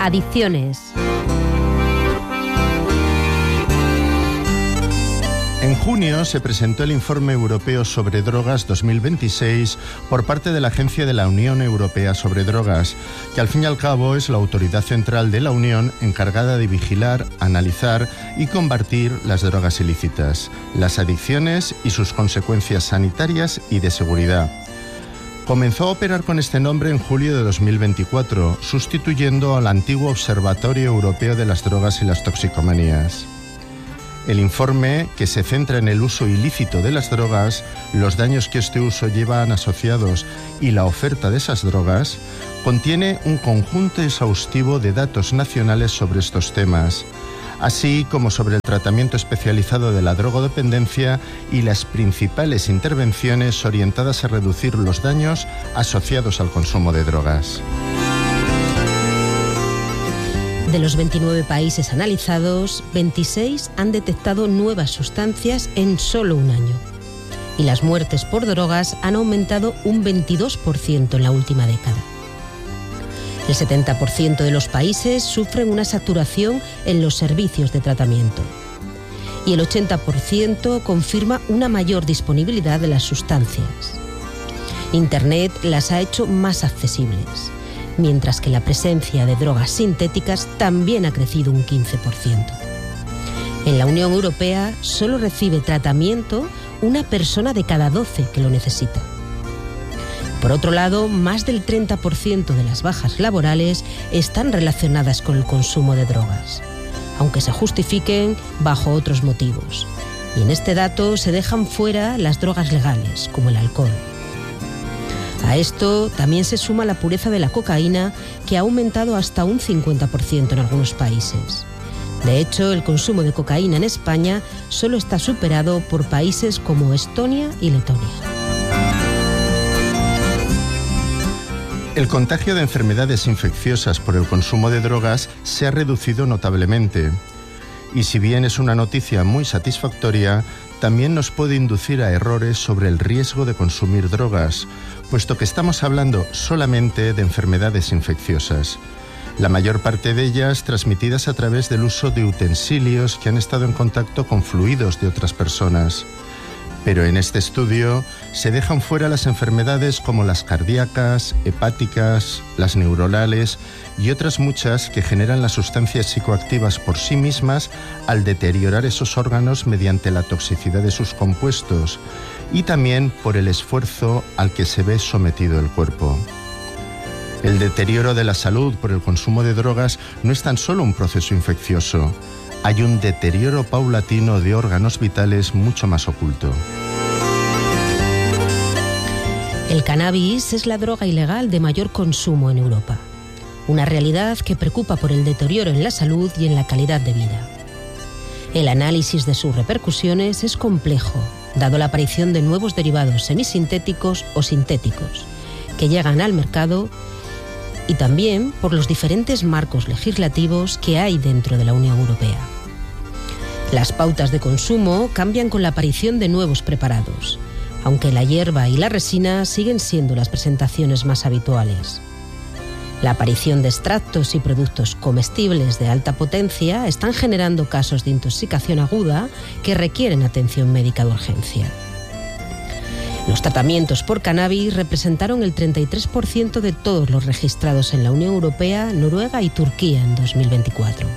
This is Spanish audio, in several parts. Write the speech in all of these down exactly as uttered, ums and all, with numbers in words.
Adicciones. En junio se presentó el Informe Europeo sobre Drogas dos mil veintiséis por parte de la Agencia de la Unión Europea sobre Drogas, que al fin y al cabo es la autoridad central de la Unión encargada de vigilar, analizar y combatir las drogas ilícitas, las adicciones y sus consecuencias sanitarias y de seguridad. Comenzó a operar con este nombre en julio de dos mil veinticuatro, sustituyendo al antiguo Observatorio Europeo de las Drogas y las Toxicomanías. El informe, que se centra en el uso ilícito de las drogas, los daños que este uso llevan asociados y la oferta de esas drogas, contiene un conjunto exhaustivo de datos nacionales sobre estos temas, así como sobre el tratamiento especializado de la drogodependencia y las principales intervenciones orientadas a reducir los daños asociados al consumo de drogas. De los veintinueve países analizados, veintiséis han detectado nuevas sustancias en solo un año. Y las muertes por drogas han aumentado un veintidós por ciento en la última década. El setenta por ciento de los países sufren una saturación en los servicios de tratamiento. Y el ochenta por ciento confirma una mayor disponibilidad de las sustancias. Internet las ha hecho más accesibles, mientras que la presencia de drogas sintéticas también ha crecido un quince por ciento. En la Unión Europea solo recibe tratamiento una persona de cada doce que lo necesita. Por otro lado, más del treinta por ciento de las bajas laborales están relacionadas con el consumo de drogas, aunque se justifiquen bajo otros motivos. Y en este dato se dejan fuera las drogas legales, como el alcohol. A esto también se suma la pureza de la cocaína, que ha aumentado hasta un cincuenta por ciento en algunos países. De hecho, el consumo de cocaína en España solo está superado por países como Estonia y Letonia. El contagio de enfermedades infecciosas por el consumo de drogas se ha reducido notablemente. Y si bien es una noticia muy satisfactoria, también nos puede inducir a errores sobre el riesgo de consumir drogas, puesto que estamos hablando solamente de enfermedades infecciosas, la mayor parte de ellas transmitidas a través del uso de utensilios que han estado en contacto con fluidos de otras personas. Pero en este estudio se dejan fuera las enfermedades como las cardíacas, hepáticas, las neuronales y otras muchas que generan las sustancias psicoactivas por sí mismas al deteriorar esos órganos mediante la toxicidad de sus compuestos y también por el esfuerzo al que se ve sometido el cuerpo. El deterioro de la salud por el consumo de drogas no es tan solo un proceso infeccioso. Hay un deterioro paulatino de órganos vitales mucho más oculto. El cannabis es la droga ilegal de mayor consumo en Europa. Una realidad que preocupa por el deterioro en la salud y en la calidad de vida. El análisis de sus repercusiones es complejo, dado la aparición de nuevos derivados semisintéticos o sintéticos, que llegan al mercado, y también por los diferentes marcos legislativos que hay dentro de la Unión Europea. Las pautas de consumo cambian con la aparición de nuevos preparados, aunque la hierba y la resina siguen siendo las presentaciones más habituales. La aparición de extractos y productos comestibles de alta potencia están generando casos de intoxicación aguda que requieren atención médica de urgencia. Los tratamientos por cannabis representaron el treinta y tres por ciento de todos los registrados en la Unión Europea, Noruega y Turquía en dos mil veinticuatro.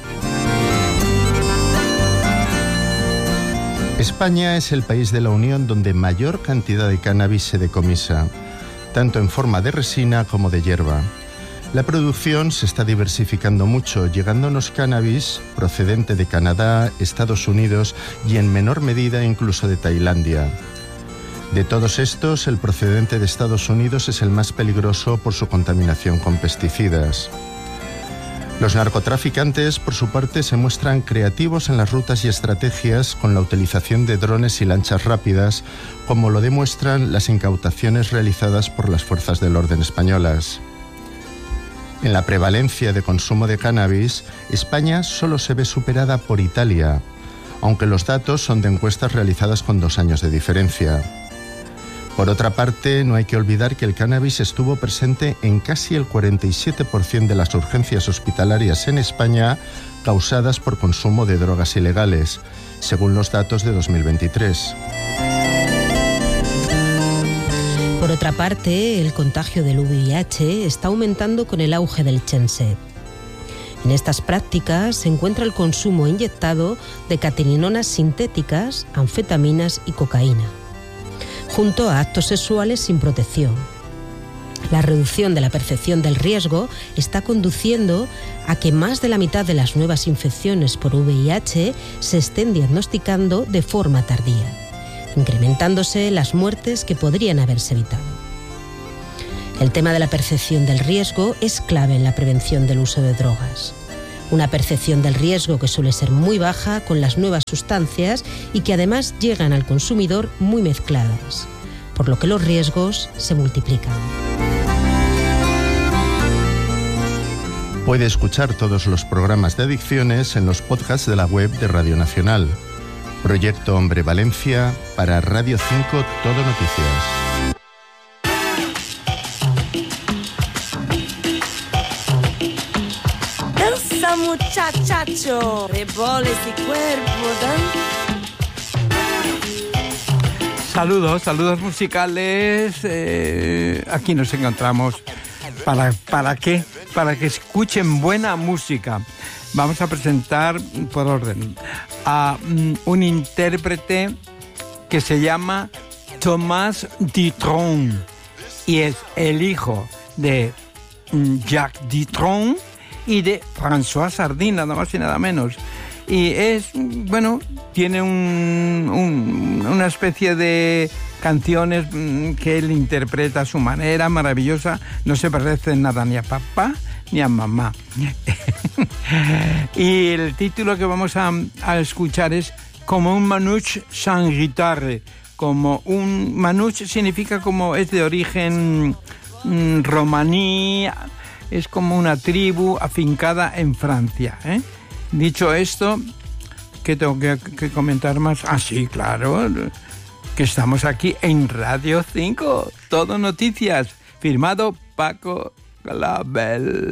España es el país de la Unión donde mayor cantidad de cannabis se decomisa, tanto en forma de resina como de hierba. La producción se está diversificando mucho, llegándonos cannabis procedente de Canadá, Estados Unidos y en menor medida incluso de Tailandia. De todos estos, el procedente de Estados Unidos es el más peligroso por su contaminación con pesticidas. Los narcotraficantes, por su parte, se muestran creativos en las rutas y estrategias con la utilización de drones y lanchas rápidas, como lo demuestran las incautaciones realizadas por las fuerzas del orden españolas. En la prevalencia de consumo de cannabis, España solo se ve superada por Italia, aunque los datos son de encuestas realizadas con dos años de diferencia. Por otra parte, no hay que olvidar que el cannabis estuvo presente en casi el cuarenta y siete por ciento de las urgencias hospitalarias en España causadas por consumo de drogas ilegales, según los datos de dos mil veintitrés. Por otra parte, el contagio del V I H está aumentando con el auge del Chensed. En estas prácticas se encuentra el consumo inyectado de cateninonas sintéticas, anfetaminas y cocaína, junto a actos sexuales sin protección. La reducción de la percepción del riesgo está conduciendo a que más de la mitad de las nuevas infecciones por V I H se estén diagnosticando de forma tardía, incrementándose las muertes que podrían haberse evitado. El tema de la percepción del riesgo es clave en la prevención del uso de drogas. Una percepción del riesgo que suele ser muy baja con las nuevas sustancias y que además llegan al consumidor muy mezcladas, por lo que los riesgos se multiplican. Puede escuchar todos los programas de adicciones en los podcasts de la web de Radio Nacional. Proyecto Hombre Valencia para Radio cinco Todo Noticias. Danza muchacho, reboles y cuerpo, danza. Saludos, saludos musicales. Eh, aquí nos encontramos. ¿Para, ¿Para qué? Para que escuchen buena música. Vamos a presentar, por orden, a um, un intérprete que se llama Thomas Dutronc y es el hijo de um, Jacques Dutronc y de François Hardy, nada más y nada menos. Y es, bueno, tiene un, un, una especie de canciones que él interpreta a su manera maravillosa, no se parece en nada ni a papá ni a mamá. Y el título que vamos a, a escuchar es Como un manouche sans guitare. Como un manouche significa como es de origen mm, romaní, es como una tribu afincada en Francia, ¿eh? Dicho esto, ¿qué tengo que, que comentar más? Ah, sí, claro, que estamos aquí en Radio cinco, Todo Noticias, firmado Paco Clavel.